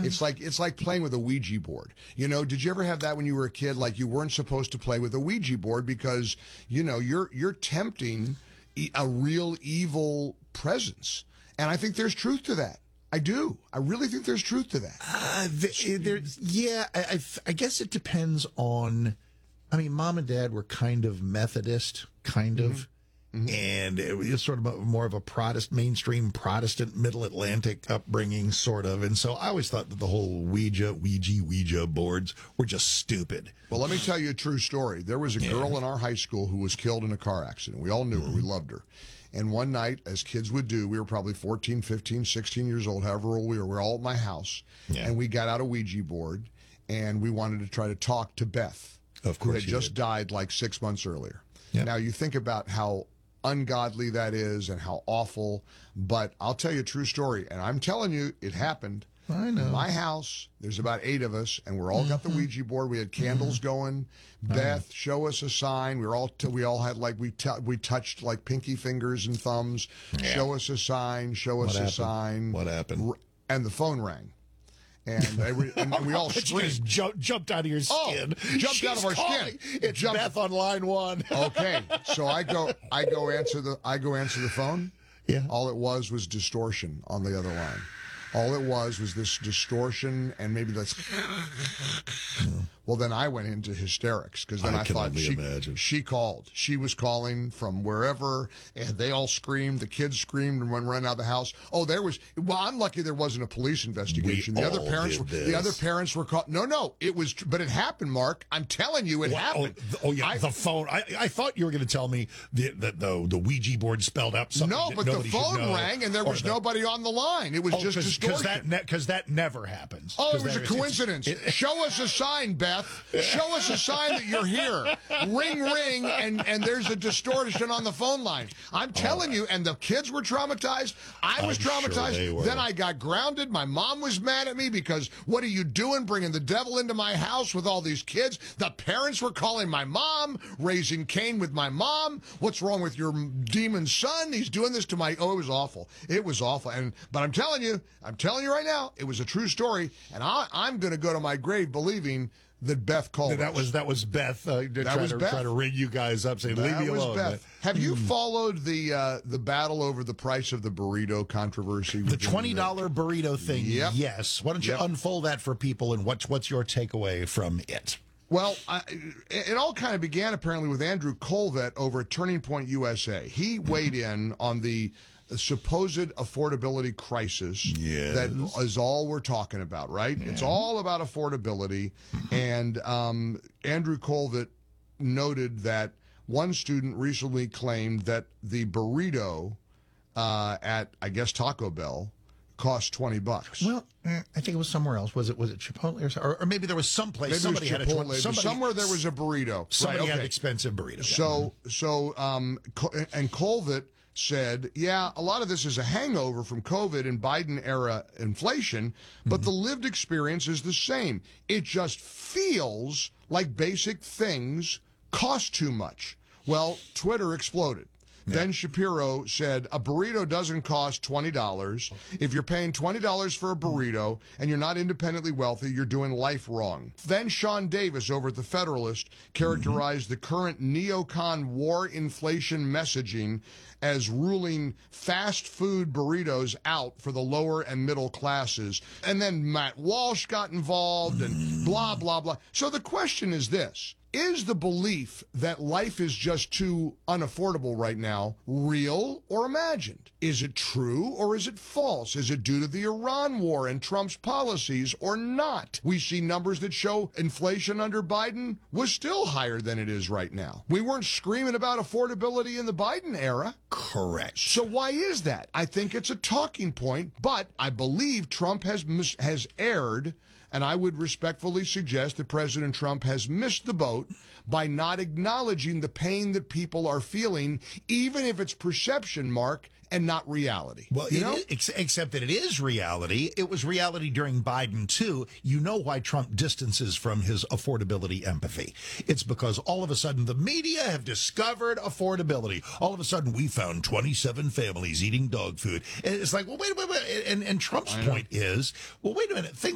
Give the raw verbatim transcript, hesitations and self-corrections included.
It's like it's like playing with a Ouija board. You know, did you ever have that when you were a kid? Like you weren't supposed to play with a Ouija board because you know you're you're tempting a real evil presence, and I think there's truth to that. I do. I really think there's truth to that. Uh, the, there, yeah, I, I, I guess it depends on. I mean, mom and dad were kind of Methodist, kind of. Mm-hmm. Mm-hmm. And it was sort of a, more of a Protestant, mainstream Protestant, Middle Atlantic upbringing, sort of. And so I always thought that the whole Ouija, Ouija, Ouija boards were just stupid. Well, let me tell you a true story. There was a yeah. girl in our high school who was killed in a car accident. We all knew mm-hmm. her. We loved her. And one night, as kids would do, we were probably fourteen, fifteen, sixteen years old, however old we were. We were all at my house. Yeah. And we got out a Ouija board, and we wanted to try to talk to Beth, of course, who had just did. died like six months earlier. Yep. Now, you think about how ungodly that is and how awful, but I'll tell you a true story, and I'm telling you, it happened. I know. In my house, there's about eight of us, and we're all mm-hmm. got the Ouija board. We had candles mm-hmm. going. Beth, show us a sign. We were all t- we all had like we t- we touched like pinky fingers and thumbs. Yeah. Show us a sign. Show us what a happened? sign. What happened? And the phone rang. And, they were, and we all screamed. Jumped, jumped out of your skin. Oh, jumped She's out of our calling. skin. It's jumped. Beth on line one. Okay, so I go, I go answer the, I go answer the phone. Yeah. All it was was distortion on the other line. All it was was this distortion and maybe that's. Well, then I went into hysterics because then I, I can thought only she, imagine. she called. She was calling from wherever, and they all screamed. The kids screamed and went ran out of the house. Oh, there was. Well, I'm lucky there wasn't a police investigation. We the other all parents, did were, this. the other parents were caught. No, no, it was, but it happened, Mark. I'm telling you, it Well, happened. Oh, th- oh yeah, I, the phone. I, I thought you were going to tell me that the, the the Ouija board spelled out something. No, that but the nobody should phone know, rang and there was the, nobody on the line. It was oh, just cause, distortion. Because that, ne- cause that never happens. Oh, it was there, a coincidence. It's, it's, Show us a sign, Beth. Show us a sign that you're here. Ring, ring, and, and there's a distortion on the phone line. I'm telling oh, you, and the kids were traumatized. I was I'm traumatized. Sure they were. Then I got grounded. My mom was mad at me because what are you doing bringing the devil into my house with all these kids? The parents were calling my mom, raising Cain with my mom. What's wrong with your demon son? He's doing this to my... Oh, it was awful. It was awful. And But I'm telling you, I'm telling you right now, it was a true story, and I, I'm going to go to my grave believing that Beth called that us. was that was Beth. Uh, to that try was to Beth. try to ring you guys up, saying that leave me was alone. Beth. But, Have you mm. followed the uh, the battle over the price of the burrito controversy? The twenty dollar burrito thing. Yep. Yes. Why don't you yep. unfold that for people, and what's what's your takeaway from it? Well, I, it all kind of began apparently with Andrew Colvett over at Turning Point U S A. He weighed in on the supposed affordability crisis yes. that is all we're talking about, right? Yeah. It's all about affordability. And um, Andrew Colvett noted that one student recently claimed that the burrito uh, at, I guess, Taco Bell cost twenty bucks. Well, I think it was somewhere else. Was it was it Chipotle or, or, or maybe there was someplace maybe somebody it was had Chipotle, a twenty, somebody, somewhere there was a burrito. Somebody right, had okay. an expensive burrito. So so um and Colvett said, yeah, a lot of this is a hangover from COVID and Biden era inflation, but mm-hmm. the lived experience is the same. It just feels like basic things cost too much. Well, Twitter exploded. Yeah. Ben Shapiro said, a burrito doesn't cost twenty dollars. If you're paying twenty dollars for a burrito and you're not independently wealthy, you're doing life wrong. Then Sean Davis over at The Federalist characterized mm-hmm. the current neocon war inflation messaging as ruling fast food burritos out for the lower and middle classes. And then Matt Walsh got involved and blah, blah, blah. So the question is this. Is the belief that life is just too unaffordable right now real or imagined? Is it true or is it false? Is it due to the Iran war and Trump's policies or not? We see numbers that show inflation under Biden was still higher than it is right now. We weren't screaming about affordability in the Biden era. Correct. So why is that? I think it's a talking point, but I believe Trump has mis- has erred. And I would respectfully suggest that President Trump has missed the boat by not acknowledging the pain that people are feeling, even if it's perception, Mark, and not reality. Well, you it know? is, ex- except that it is reality. It was reality during Biden, too. You know why Trump distances from his affordability empathy. It's because all of a sudden the media have discovered affordability. All of a sudden we found twenty-seven families eating dog food. And it's like, well, wait, wait, wait. And, and Trump's point is, well, wait a minute. Things